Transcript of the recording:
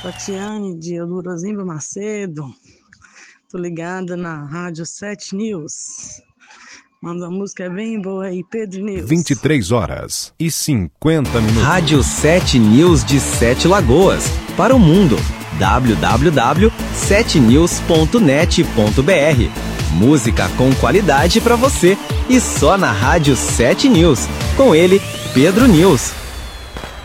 Tatiane de Eudorosimbo Macedo. Tô ligada na Rádio 7 News. Manda uma música bem boa aí, Pedro News. 23h50. Rádio 7 News de Sete Lagoas. Para o mundo. www.7news.net.br. Música com qualidade para você. E só na Rádio 7 News. Com ele, Pedro News.